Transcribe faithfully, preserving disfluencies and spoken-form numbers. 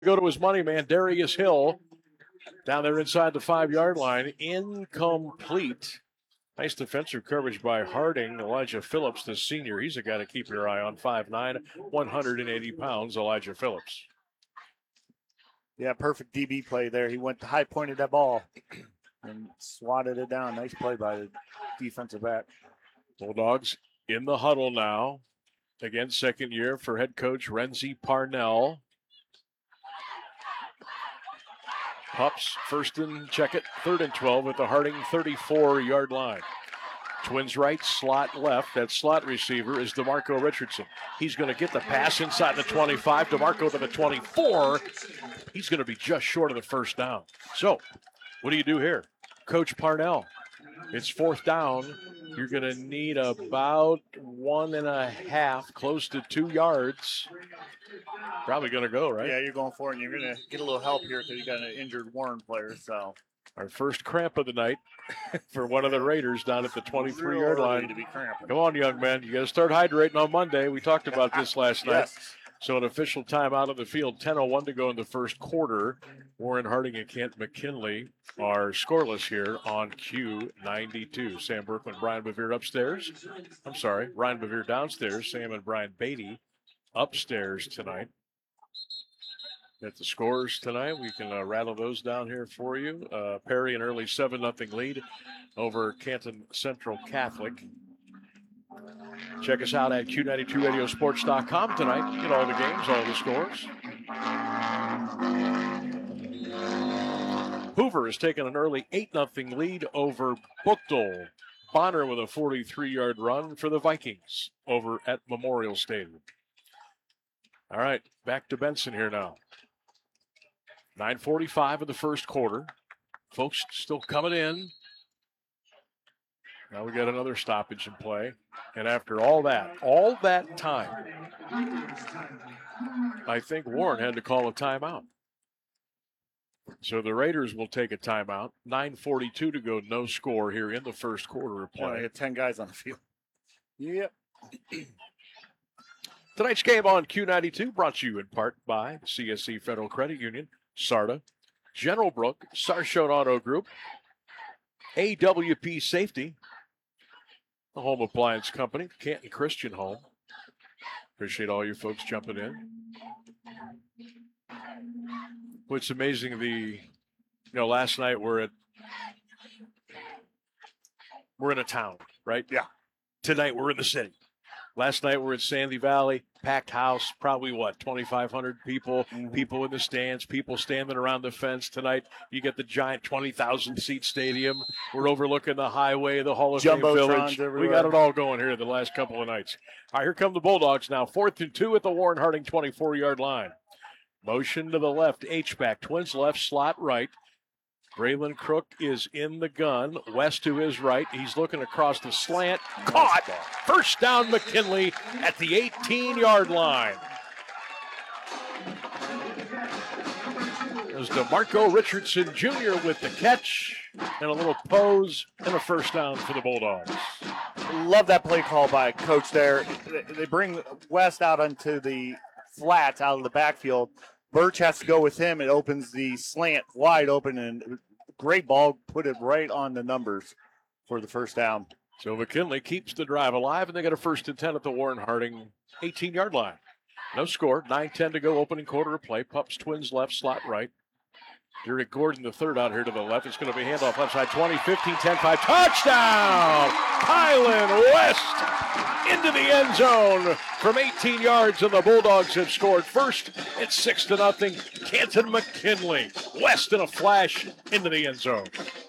Go to his money man, Darius Hill, down there inside the five-yard line. Incomplete. Nice defensive coverage by Harding. Elijah Phillips, the senior. He's a guy to keep your eye on. five nine, one hundred eighty pounds, Elijah Phillips. Yeah, perfect D B play there. He went to high pointed that ball and swatted it down. Nice play by the defensive back. Bulldogs in the huddle now. Again, second year for head coach Renzi Parnell. Pups, first and check it, third and twelve at the Harding thirty-four-yard line. Twins right, slot left. That slot receiver is DeMarco Richardson. He's going to get the pass inside the twenty-five. DeMarco to the twenty-four. He's going to be just short of the first down. So, what do you do here? Coach Parnell, it's fourth down. You're going to need about one and a half, close to two yards. Probably going to go, right? Yeah, you're going for it, and you're going to get a little help here because you got an injured Warren player. So our first cramp of the night for one of the Raiders down at the twenty-three-yard line. To be cramping. Come on, young man. You got to start hydrating on Monday. We talked about this last night. Yes. So an official timeout on the field, ten oh one to go in the first quarter. Warren Harding and Kent McKinley are scoreless here on Q ninety-two. Sam Berkman, Brian Bevere upstairs. I'm sorry, Ryan Bevere downstairs. Sam and Brian Beatty upstairs tonight. At the scores tonight, we can uh, rattle those down here for you. Uh, Perry an early seven nothing lead over Canton Central Catholic. Check us out at Q ninety-two radio sports dot com tonight. Get all the games, all the scores. Hoover has taken an early eight nothing lead over Buchtel. Bonner with a forty-three-yard run for the Vikings over at Memorial Stadium. All right, back to Benson here now. nine forty-five of the first quarter. Folks still coming in. Now we got another stoppage in play. And after all that, all that time, I think Warren had to call a timeout. So the Raiders will take a timeout. nine forty-two to go, no score here in the first quarter of play. Yeah, I had ten guys on the field. Yep. Tonight's game on Q ninety-two brought to you in part by C S C Federal Credit Union, SARTA, General Brook, Sarshone Auto Group, A W P Safety, the Home Appliance Company, Canton Christian Home. Appreciate all you folks jumping in. What's amazing, the, you know, last night we're at, we're in a town, right? Yeah. Tonight we're in the city. Last night we're at Sandy Valley, packed house, probably what, twenty-five hundred people, mm-hmm. people in the stands, people standing around the fence. Tonight you get the giant twenty thousand seat stadium. We're overlooking the highway, the Hall of Fame Village. Everywhere. We got it all going here the last couple of nights. All right, here come the Bulldogs now. Fourth and two at the Warren Harding twenty-four-yard line. Motion to the left, H-back, Twins left, slot right. Braylon Crook is in the gun. West to his right. He's looking across the slant. Caught. First down, McKinley at the eighteen-yard line. There's DeMarco Richardson Junior with the catch and a little pose and a first down for the Bulldogs. Love that play call by Coach there. They bring West out onto the flats out of the backfield. Birch has to go with him. It opens the slant wide open, and great ball. Put it right on the numbers for the first down. So McKinley keeps the drive alive, and they got a first and ten at the Warren Harding eighteen-yard line. No score. nine ten to go, opening quarter of play. Pups, Twins left, slot right. Derek Gordon, the third out here to the left. It's going to be handoff left side, twenty, fifteen, ten, five. Touchdown! Kylan West into the end zone from eighteen yards, and the Bulldogs have scored first. It's six to nothing. Canton McKinley. West in a flash into the end zone.